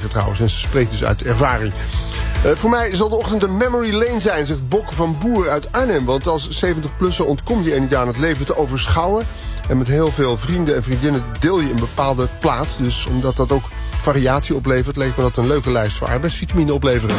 makkelijker trouwens. En ze spreekt dus uit ervaring. Voor mij zal de ochtend een memory lane zijn, zegt Bok van Boer uit Arnhem. Want als 70-plusser ontkom je er niet aan het leven te overschouwen. En met heel veel vrienden en vriendinnen deel je een bepaalde plaats. Dus omdat dat ook variatie oplevert, leek me dat een leuke lijst voor arbeidsvitamine opleveren.